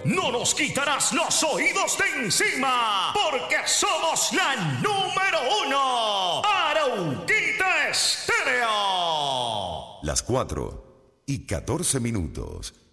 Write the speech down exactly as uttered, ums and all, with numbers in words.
no nos quitarás los oídos de encima, porque somos la número uno. Arauquita Estéreo. Las cuatro y catorce minutos.